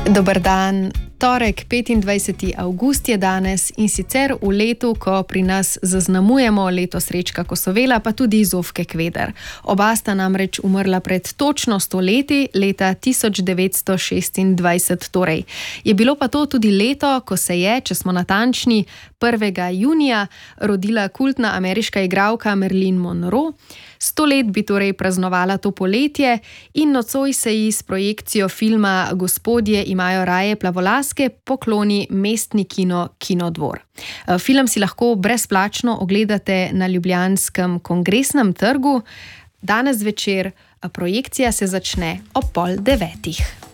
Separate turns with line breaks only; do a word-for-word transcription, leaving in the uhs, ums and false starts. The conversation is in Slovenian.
Dober dan. Torek, petindvajseti avgust je danes in sicer v letu, ko pri nas zaznamujemo leto Srečka Kosovela, pa tudi Zofke Kveder. Oba sta namreč umrla pred točno sto leti, leta tisoč devetsto šestindvajset torej. Je bilo pa to tudi leto, ko se je, če smo natančni, prvega junija rodila kultna ameriška igralka Marilyn Monroe. Sto let bi torej praznovala to poletje in nocoj se ji s projekcijo filma Gospodje imajo raje plavolaske pokloni mestni kino Kinodvor. Film si lahko brezplačno ogledate na ljubljanskem Kongresnem trgu. Danes zvečer projekcija se začne ob pol devetih.